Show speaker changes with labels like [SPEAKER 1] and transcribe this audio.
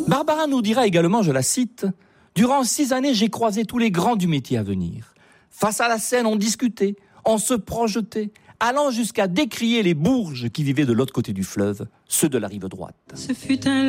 [SPEAKER 1] Barbara nous dira également, je la cite, « Durant 6 années, j'ai croisé tous les grands du métier à venir. Face à la scène, on discutait, on se projetait, allant jusqu'à décrier les bourges qui vivaient de l'autre côté du fleuve, ceux de la rive droite. »
[SPEAKER 2] Ce fut un